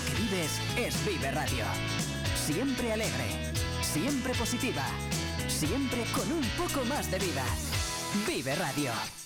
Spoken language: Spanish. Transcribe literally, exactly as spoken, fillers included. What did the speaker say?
que vives es Vive Radio. Siempre alegre, siempre positiva, siempre con un poco más de vida. Vive Radio.